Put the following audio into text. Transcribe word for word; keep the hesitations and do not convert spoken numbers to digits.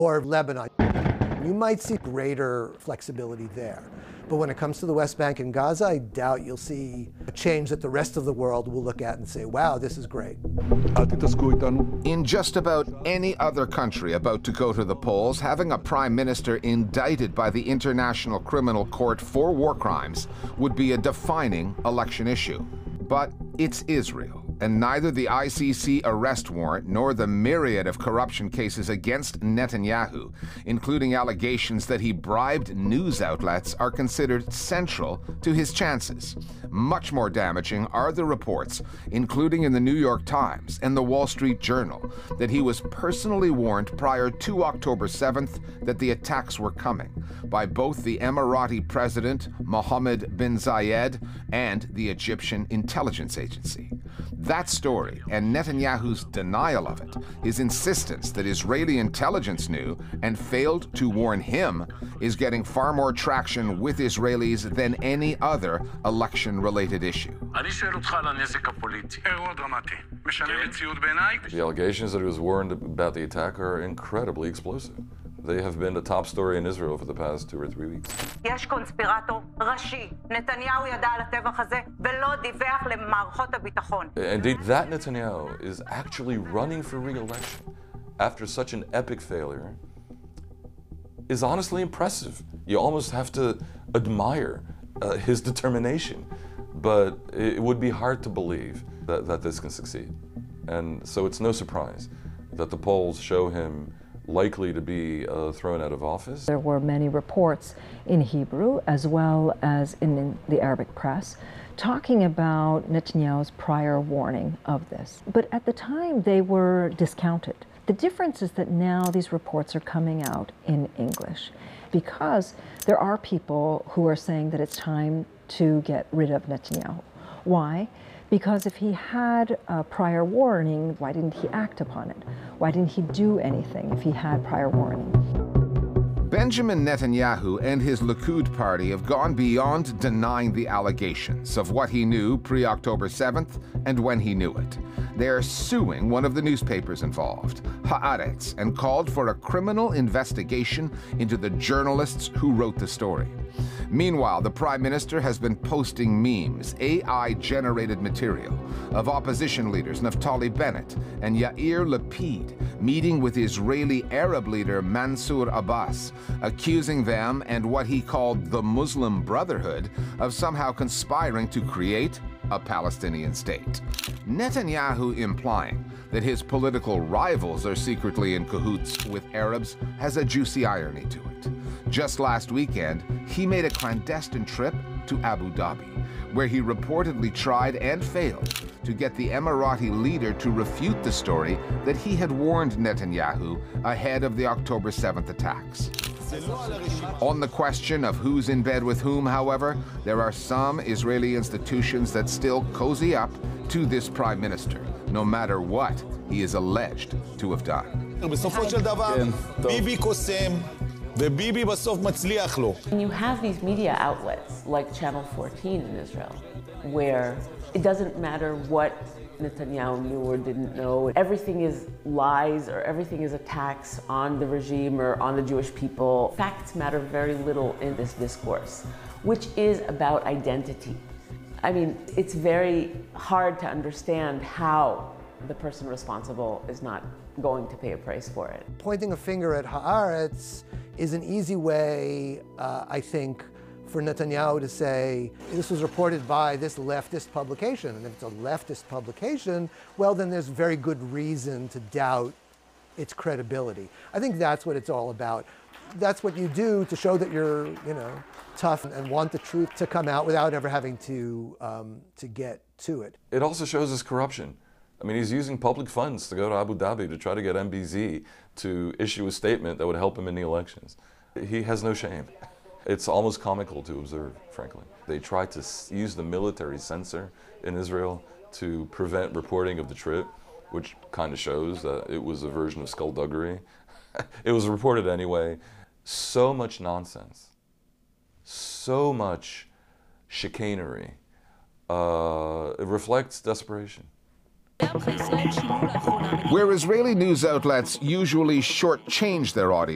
or Lebanon. You might see greater flexibility there. But when it comes to the West Bank and Gaza, I doubt you'll see a change that the rest of the world will look at and say, wow, this is great. In just about any other country about to go to the polls, having a prime minister indicted by the International Criminal Court for war crimes would be a defining election issue. But it's Israel, and neither the I C C arrest warrant nor the myriad of corruption cases against Netanyahu, including allegations that he bribed news outlets, are considered central to his chances. Much more damaging are the reports, including in the New York Times and the Wall Street Journal, that he was personally warned prior to October seventh that the attacks were coming by both the Emirati president, Mohammed bin Zayed, and the Egyptian intelligence agency. That story, and Netanyahu's denial of it, his insistence that Israeli intelligence knew and failed to warn him, is getting far more traction with Israelis than any other election-related issue. The allegations that he was warned about the attack are incredibly explosive. They have been the top story in Israel for the past two or three weeks. יש קונספירטור ראשי. נתניהו ידע על הטבח הזה ולא דיווח למערכות הביטחון. Indeed, that Netanyahu is actually running for re-election after such an epic failure is honestly impressive. You almost have to admire uh, his determination. But it would be hard to believe that, that this can succeed. And so it's no surprise that the polls show him likely to be uh, thrown out of office. There were many reports in Hebrew as well as in, in the Arabic press talking about Netanyahu's prior warning of this. But at the time they were discounted. The difference is that now these reports are coming out in English because there are people who are saying that it's time to get rid of Netanyahu. Why? Because if he had a prior warning, why didn't he act upon it? Why didn't he do anything if he had prior warning? Benjamin Netanyahu and his Likud party have gone beyond denying the allegations of what he knew pre-October seventh and when he knew it. They're suing one of the newspapers involved, Haaretz, and called for a criminal investigation into the journalists who wrote the story. Meanwhile, the Prime Minister has been posting memes, A I-generated material, of opposition leaders Naftali Bennett and Yair Lapid meeting with Israeli Arab leader Mansour Abbas, accusing them and what he called the Muslim Brotherhood of somehow conspiring to create a Palestinian state. Netanyahu implying that his political rivals are secretly in cahoots with Arabs has a juicy irony to it. Just last weekend, he made a clandestine trip to Abu Dhabi, where he reportedly tried and failed to get the Emirati leader to refute the story that he had warned Netanyahu ahead of the October seventh attacks. On the question of who's in bed with whom, however, there are some Israeli institutions that still cozy up to this prime minister, no matter what he is alleged to have done. And you have these media outlets like Channel fourteen in Israel, where it doesn't matter what Netanyahu knew or didn't know. Everything is lies or everything is attacks on the regime or on the Jewish people. Facts matter very little in this discourse, which is about identity. I mean, it's very hard to understand how the person responsible is not going to pay a price for it. Pointing a finger at Haaretz is an easy way, uh, I think, for Netanyahu to say, this was reported by this leftist publication. And if it's a leftist publication, well, then there's very good reason to doubt its credibility. I think that's what it's all about. That's what you do to show that you're, you know, tough and want the truth to come out without ever having to, um, to get to it. It also shows his corruption. I mean, he's using public funds to go to Abu Dhabi to try to get M B Z to issue a statement that would help him in the elections. He has no shame. It's almost comical to observe, frankly. They tried to use the military censor in Israel to prevent reporting of the trip, which kind of shows that it was a version of skullduggery. It was reported anyway. So much nonsense, so much chicanery. Uh, it reflects desperation. Where Israeli news outlets usually shortchange their audience,